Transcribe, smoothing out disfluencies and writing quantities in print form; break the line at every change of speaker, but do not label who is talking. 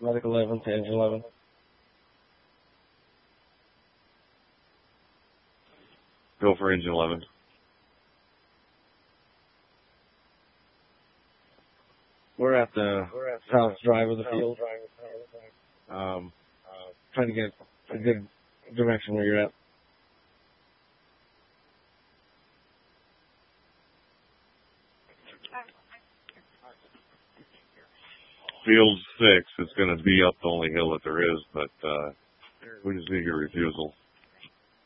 Medic 11 to engine 11.
Go for engine 11.
We're at the south drive of the field. Trying to get a good direction where you're at.
Field 6, it's going to be up the only hill that there is, but we just need your refusal.